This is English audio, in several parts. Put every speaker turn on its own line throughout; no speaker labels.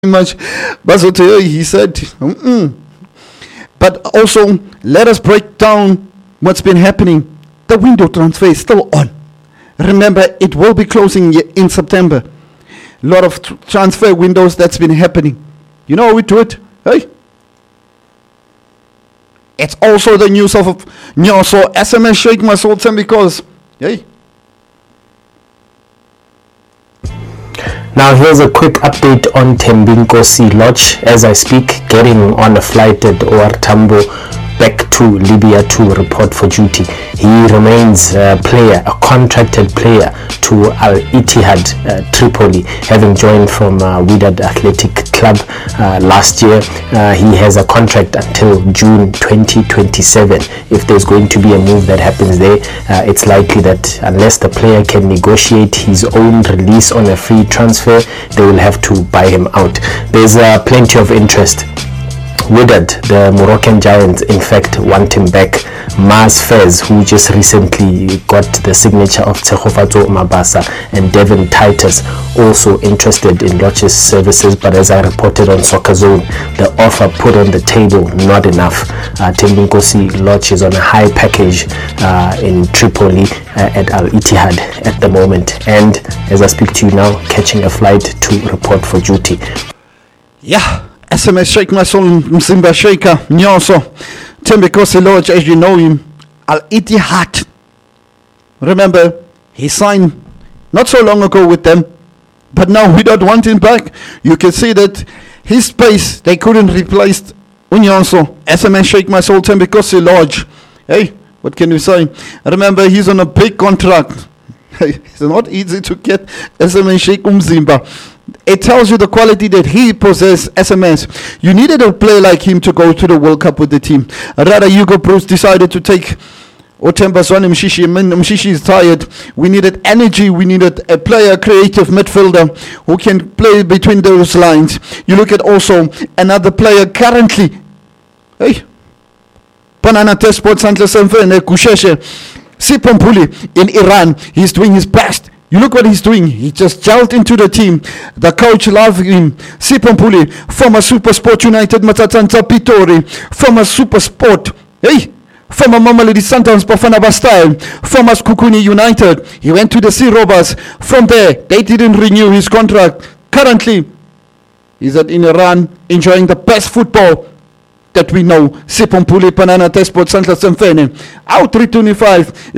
much. Bazotoyo, he said, But also, let us break down what's been happening. The window transfer is still on. Remember, it will be closing in September. A lot of transfer windows that's been happening. You know how we do it? Hey. It's also the news of Nyoso. SMS Sheikh Masold because, hey.
Now here's a quick update on Thembinkosi Lorch as I speak, getting on a flight at OR Tambo back to Libya to report for duty. He remains a player, a contracted player to Al Ittihad Tripoli, having joined from Wydad Athletic Club last year. He has a contract until June 2027. If there's going to be a move that happens there, it's likely that unless the player can negotiate his own release on a free transfer, they will have to buy him out. There's plenty of interest. Wydad, the Moroccan Giants, in fact, want him back. Maz Fez, who just recently got the signature of Tsehofato Mabasa, and Devin Titus, also interested in Lorch's services, but as I reported on Soccer Zone, the offer put on the table, not enough. Thembinkosi Lorch is on a high package in Tripoli at Al Ittihad at the moment, and as I speak to you now, catching a flight to report for duty.
Yeah. SMS Sheikh Masold Mzimba Sheikha Nyoso Thembinkosi Lorch, as you know him, Al Ittihad. Remember, he signed not so long ago with them, but now we don't want him back. You can see that his space, they couldn't replace Unyoso. SMS Sheikh Masold Thembinkosi Lorch. Hey, what can you say? Remember, he's on a big contract. It's not easy to get SMS Sheikh Mzimba. It tells you the quality that he possesses. SMS. You needed a player like him to go to the World Cup with the team. Rather, Hugo Bruce decided to take Otemba Zwane Mshishi. Mshishi is tired. We needed energy. We needed a player, creative midfielder who can play between those lines. You look at also another player currently. Hey, Banana Tesport Santle Semfene Kusheshe Sipho Mpuli in Iran. He's doing his best. You look what he's doing. He just gelled into the team. The coach loved him. Sipho Mpuli, former SuperSport United Matsatsanza Pitori, former SuperSport, hey, former Mamelodi Sundowns Bafana Bastille, former Skukuni United. He went to the Sea Robbers. From there, they didn't renew his contract. Currently, he's in Iran enjoying the best football that we know. Sipho Mpuli, Banana Tesport Santle Semfene. Out 325.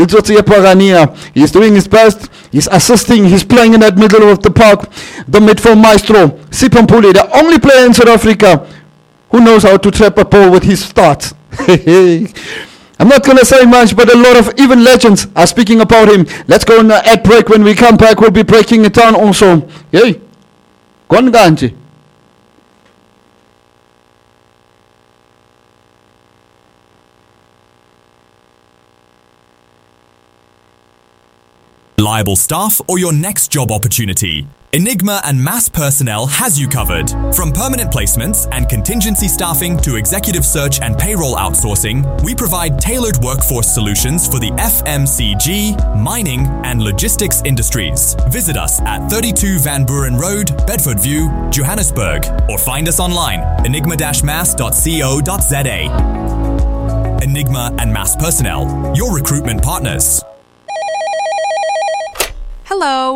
He's doing his best. He's assisting. He's playing in that middle of the park. The midfield maestro, Sipho Mpuli, the only player in South Africa who knows how to trap a ball with his starts. I'm not going to say much, but a lot of even legends are speaking about him. Let's go on an ad break. When we come back, we'll be breaking it down also. Yay. Konganji.
Reliable staff or your next job opportunity? Enigma and Mass Personnel has you covered. From permanent placements and contingency staffing to executive search and payroll outsourcing, we provide tailored workforce solutions for the FMCG, mining and logistics industries. Visit us at 32 Van Buren Road, Bedford View, Johannesburg, or find us online, enigma-mass.co.za. Enigma and Mass Personnel, your recruitment partners.
Hello.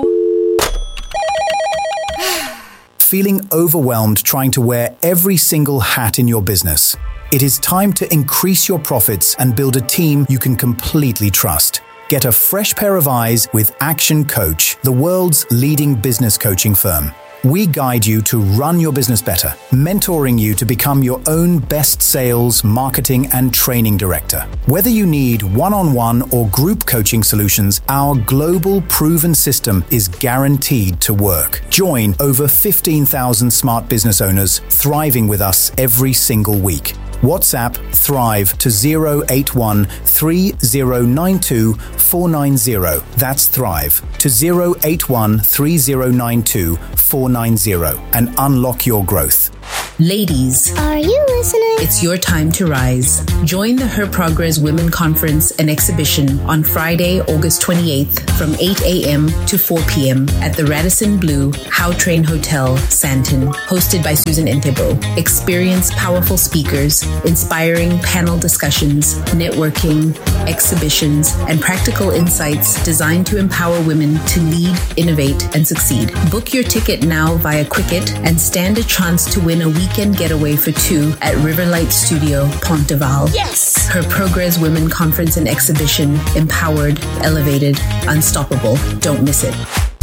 Feeling overwhelmed trying to wear every single hat in your business? It is time to increase your profits and build a team you can completely trust. Get a fresh pair of eyes with Action Coach, the world's leading business coaching firm. We guide you to run your business better, mentoring you to become your own best sales, marketing, and training director. Whether you need one-on-one or group coaching solutions, our global proven system is guaranteed to work. Join over 15,000 smart business owners thriving with us every single week. WhatsApp Thrive to 081 3092 490. That's Thrive to 081 3092 490 and unlock your growth.
Ladies,
are you
listening.
It's your time to rise. Join the Her Progress Women Conference and Exhibition on Friday, August 28th from 8 a.m. to 4 p.m. at the Radisson Blu Howtrain Hotel, Sandton, hosted by Susan Entebo. Experience powerful speakers, inspiring panel discussions, networking, exhibitions, and practical insights designed to empower women to lead, innovate, and succeed. Book your ticket now via Quicket and stand a chance to win a weekend getaway for two at Riverlight Studio, Pont de Val.
Yes!
Her Progress Women Conference and Exhibition. Empowered, elevated, unstoppable. Don't miss it.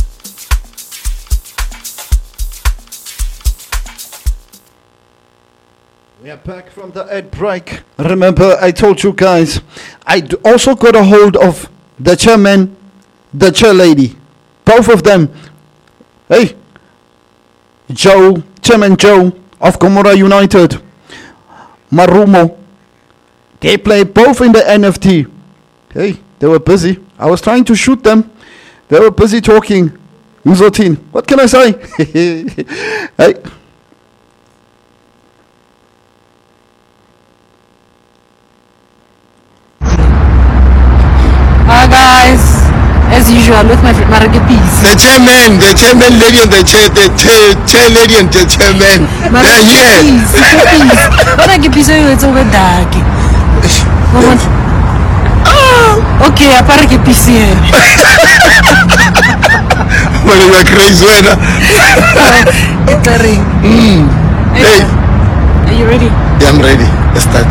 We are back from the ad break. Remember, I told you guys, I also got a hold of the chairman, the chair lady. Both of them. Hey, Chairman Joe of Gomora United, Marumo. They play both in the NFT. Hey, they were busy. I was trying to shoot them. They were busy talking. Muzotin, what can I say? Hey.
Hi guys, as usual with my Maragapis.
The chairman lady and the chair lady and the chairman. They're here.
Maragapis, it's over dark. Okay, apare que piscine.
Well, you are crazy, right?
It's a ring.
Hey.
Are you ready?
Yeah, I'm ready. Let's start.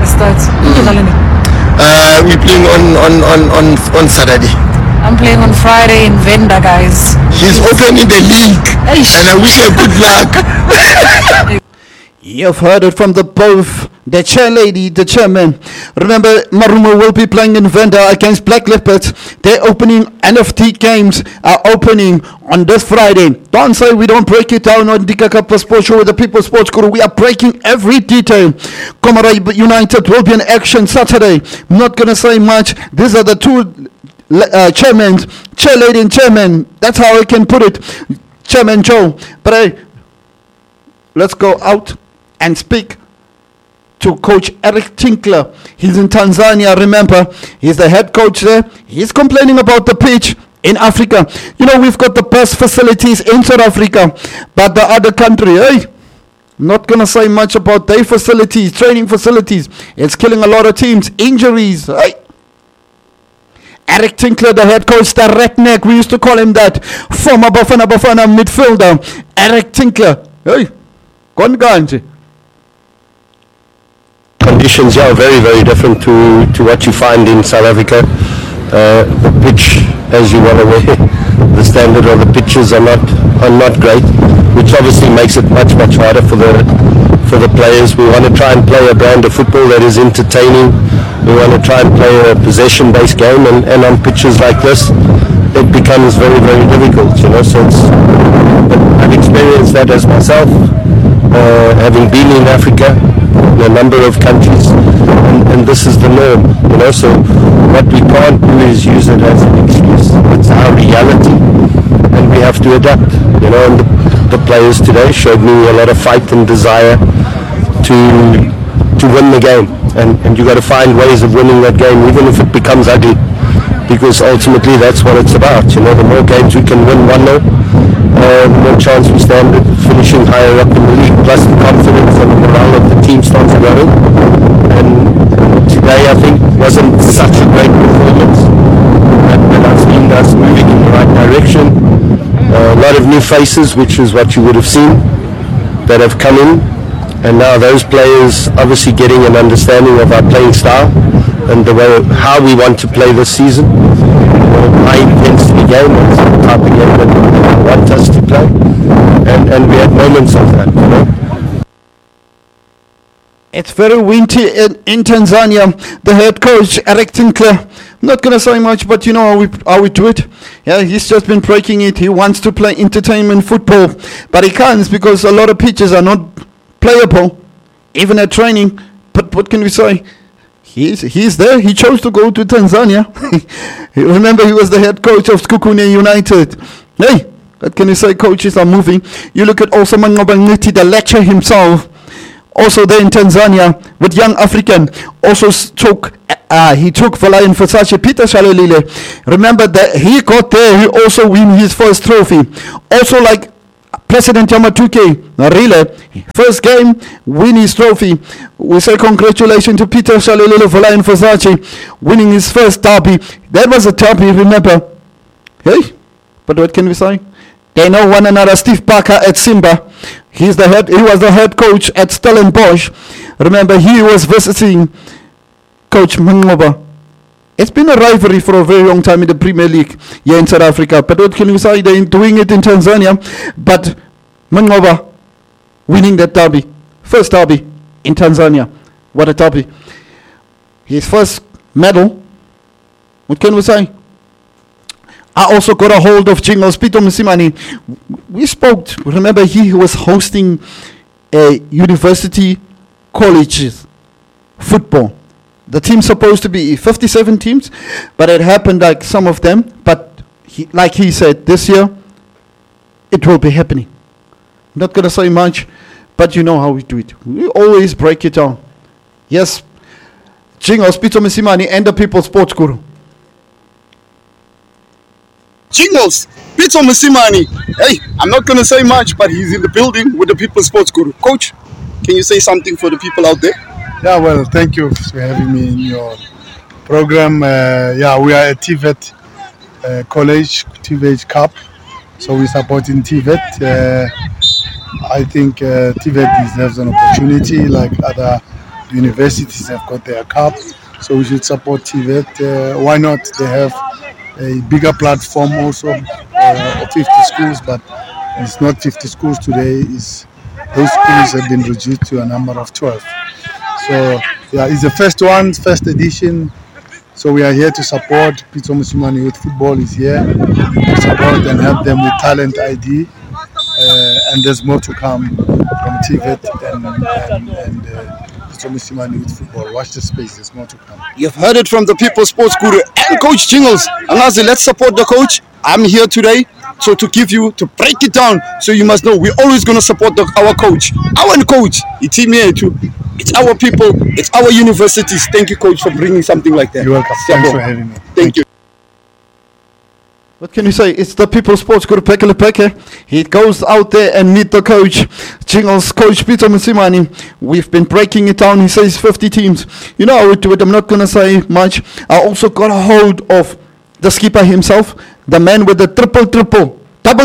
We're playing on Saturday.
I'm playing on Friday in Venda, guys.
He's opening the league, and I wish you good luck.
You've heard it from the chair lady, the chairman. Remember, Marumo will be playing in Venda against Black Leopards. Their opening NFT games are opening on this Friday. Don't say we don't break it down on Dika Kappa Sports Show with the People Sports Guru. We are breaking every detail. Gomora United will be in action Saturday. I'm not going to say much. These are the two chairmen, chair lady and chairman. That's how I can put it. Chairman Joe. But hey, let's go out and speak to Coach Eric Tinkler. He's in Tanzania, remember. He's the head coach there. He's complaining about the pitch in Africa. You know, we've got the best facilities in South Africa, but the other country, hey, not going to say much about their facilities, training facilities. It's killing a lot of teams. Injuries, hey. Eric Tinkler, the head coach, the redneck, we used to call him that. Former Bafana midfielder. Eric Tinkler, hey, Konganji.
Conditions are very, very different to what you find in South Africa. The pitch, as you well aware, the standard of the pitches are not great, which obviously makes it much harder for the players. We want to try and play a brand of football that is entertaining. We want to try and play a possession-based game, and on pitches like this, it becomes very, very difficult. You know, so but I've experienced that as myself, having been in Africa. In a number of countries, and this is the norm, you know. So what we can't do is use it as an excuse. It's our reality, and we have to adapt, you know. And the players today showed me a lot of fight and desire to win the game, and you got to find ways of winning that game, even if it becomes ugly, because ultimately that's what it's about. You know, the more games we can win 1-0, the more chance we stand at finishing higher up in the league, plus the confidence and the morale of the team starts growing. And today, I think, wasn't such a great performance, but I've seen us moving in the right direction. A lot of new faces, which is what you would have seen, that have come in, and now those players obviously getting an understanding of our playing style and the way how we want to play this season. High intensity game, that's the type of game that they want us to play, and we had moments of that, you know.
It's very windy in Tanzania. The head coach, Eric Tinkler, I'm not going to say much, but you know how we do it. Yeah, he's just been breaking it. He wants to play entertainment football, but he can't because a lot of pitches are not playable, even at training. But what can we say? He's there. He chose to go to Tanzania. Remember, he was the head coach of Sekhukhune United. Hey, what can you say? Coaches are moving. You look at also Manqoba Nciti, the lecturer himself. also there in Tanzania with Young African. Also he took Valayan Versace, Peter Shalolile. Remember that he got there, he also win his first trophy. Also like President Yamatuke Narile, first game, win his trophy. We say congratulations to Peter Shalolile Valayan Versace, winning his first derby. That was a derby, remember. Hey, but what can we say? They know one another. Steve Barker at Simba. He was the head coach at Stellenbosch. Remember, he was visiting Coach Mangoba. It's been a rivalry for a very long time in the Premier League here in South Africa. But what can we say? They're doing it in Tanzania. But Mangoba winning that derby. First derby in Tanzania. What a derby. His first medal. What can we say? I also got a hold of Jingles, Peter Musimani. We spoke. Remember, he was hosting a university colleges football. The team's supposed to be 57 teams, but it happened like some of them. But like he said, this year, it will be happening. I'm not going to say much, but you know how we do it. We always break it down. Yes, Jingles, Peter Musimani, and the People's Sports Guru.
Jingles, Peter Musimani. Hey, I'm not going to say much, but he's in the building with the People's Sports Guru. Coach, can you say something for the people out there?
Yeah, well, thank you for having me in your program. We are at TVET College, TVET Cup. So we're supporting TVET. I think TVET deserves an opportunity like other universities have got their cup. So we should support TVET. Why not? They have a bigger platform also of 50 schools, but it's not 50 schools today. Those schools have been reduced to a number of 12. So yeah, it's the first edition. So we are here to support Peter Musimani Youth Football is here to support and help them with talent ID. And there's more to come from TVET and Peter Musimani Youth Football. Watch the space, there's more to come.
You've heard it from the People's Sports Guru and Coach Jingles. Angazi, let's support the coach. I'm here today to break it down. So you must know, we're always going to support our coach. Our coach, it's here too. It's our people, it's our universities. Thank you, Coach, for bringing something like that.
You're welcome. Thanks for having me.
Thank you.
What can you say? It's the People's Sports Guru Pekele Peke. He goes out there and meet the coach, Jingles, Coach Peter Musimani. We've been breaking it down. He says 50 teams. You know how we do it. I'm not going to say much. I also got a hold of the skipper himself, the man with the double triple.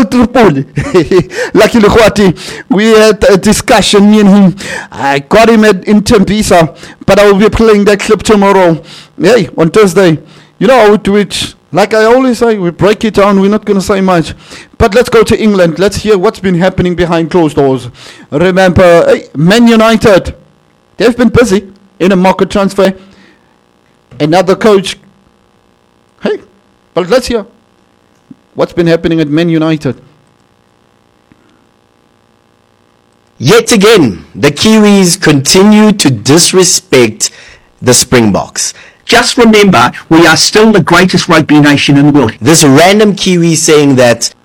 Lucky Lukwati. We had a discussion, me and him. I got him in Tembisa, but I will be playing that clip tomorrow. Hey, on Thursday. You know how we do it. Like I always say, we break it down. We're not going to say much. But let's go to England. Let's hear what's been happening behind closed doors. Remember, Man United, they've been busy in a market transfer. Another coach. Hey, but let's hear what's been happening at Man United.
Yet again, the Kiwis continue to disrespect the Springboks.
Just remember, we are still the greatest rugby nation in the world.
This random Kiwi saying that